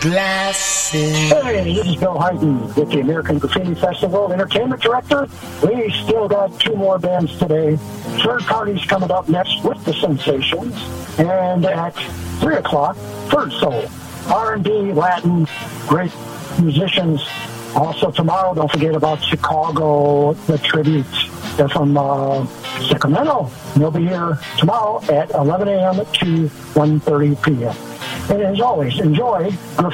glasses. Hey, this is Bill Hyden with the American Graffiti Festival Entertainment Director. We still got 2 more bands today. Third Party's coming up next with the Sensations. And at 3 o'clock, Third Soul. R&B, Latin, great musicians. Also tomorrow, don't forget about Chicago, the Tribute. They're from Sacramento. They'll be here tomorrow at 11 a.m. to 1:30 p.m. And as always, enjoy graffiti.